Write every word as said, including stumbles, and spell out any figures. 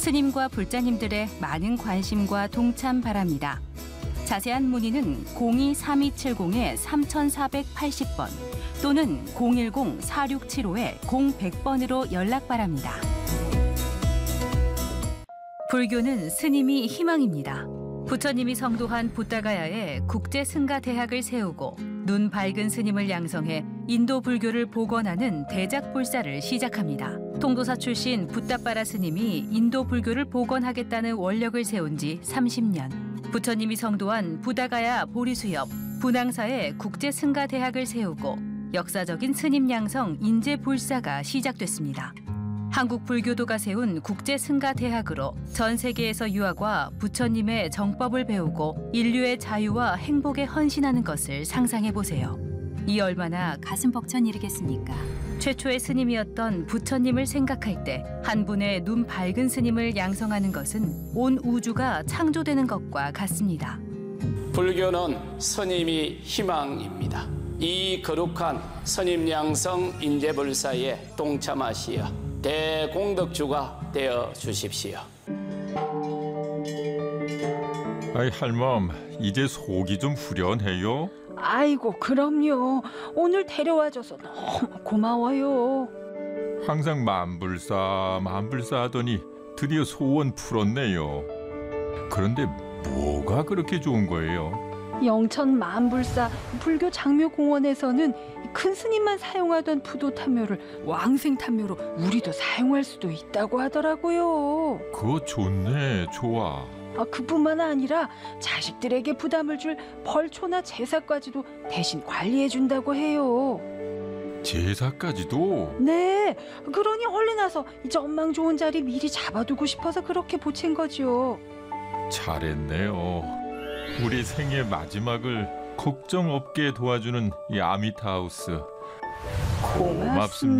스님과 불자님들의 많은 관심과 동참 바랍니다. 자세한 문의는 공이 삼이칠공 삼사팔십 번 또는 공일공 사육칠오 공백 번으로 연락 바랍니다. 불교는 스님이 희망입니다. 부처님이 성도한 부다가야에 국제 승가 대학을 세우고 눈 밝은 스님을 양성해 인도 불교를 복원하는 대작불사를 시작합니다. 통도사 출신 붓다빠라 스님이 인도 불교를 복원하겠다는 원력을 세운 지 삼십 년. 부처님이 성도한 부다가야 보리수협, 분황사에 국제 승가 대학을 세우고 역사적인 스님 양성 인재불사가 시작됐습니다. 한국 불교도가 세운 국제 승가 대학으로 전 세계에서 유학과 부처님의 정법을 배우고 인류의 자유와 행복에 헌신하는 것을 상상해 보세요. 이 얼마나 가슴 벅찬 일이겠습니까? 최초의 스님이었던 부처님을 생각할 때 한 분의 눈 밝은 스님을 양성하는 것은 온 우주가 창조되는 것과 같습니다. 불교는 스님이 희망입니다. 이 거룩한 스님 양성 인재불사에 동참하시어 대공덕주가 되어 주십시오. 아이 할멈, 이제 속이 좀 후련해요? 아이고 그럼요. 오늘 데려와줘서 너무 고마워요. 항상 만불사 만불사 하더니 드디어 소원 풀었네요. 그런데 뭐가 그렇게 좋은 거예요? 영천 만불사 불교 장묘공원에서는 큰 스님만 사용하던 부도탐묘를 왕생탐묘로 우리도 사용할 수도 있다고 하더라고요. 그거 좋네, 좋아. 아, 그뿐만 아니라 자식들에게 부담을 줄 벌초나 제사까지도 대신 관리해준다고 해요. 제사까지도? 네, 그러니 얼른 와서 이 전망 좋은 자리 미리 잡아두고 싶어서 그렇게 보챈 거죠. 잘했네요. 우리 생애 마지막을 걱정 없게 도와주는 이 아미타하우스 고맙습니다.